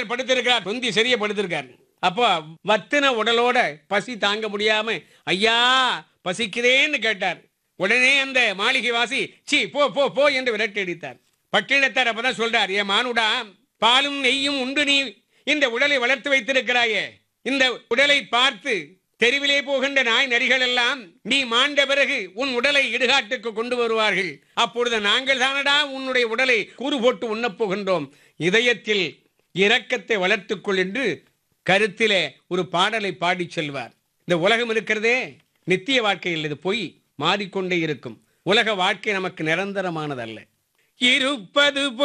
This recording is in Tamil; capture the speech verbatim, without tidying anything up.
எஜமானர் படுத்திருக்கிறார், தொந்தி சரிய படுத்திருக்கார். அப்போ வத்தின உடலோட பசி தாங்க முடியாம ஐயா பசிக்கிறேன்னு கேட்டார். உடனே அந்த மாளிகை வாசி சி போ போ போ என்று விரட்டி அடித்தார். பட்டினத்தார் அப்பதான் சொல்றார், ஏ மானுடா, பாலும் நெய்யும் உண்டு நீ இந்த உடலை வளர்த்து வைத்திருக்கிறாயே, இந்த உடலை பார்த்து தெருவிலே போகின்ற நாய் நரிகள் எல்லாம் நீ மாண்ட பிறகு உன் உடலை இடுகாட்டுக்கு கொண்டு வருவார்கள். அப்பொழுது நாங்கள் தானடா உன்னுடைய உடலை கூறு போட்டு உண்ணப் போகின்றோம். இதயத்தில் இரக்கத்தை வளர்த்துக்கொள் என்று கருத்திலே ஒரு பாடலை பாடி செல்வார். இந்த உலகம் இருக்கிறதே நித்திய வாழ்க்கையில் இது பொய், மாறிக்கொண்டே இருக்கும். உலக வாழ்க்கை நமக்கு நிரந்தரமானதல்ல. இருப்பது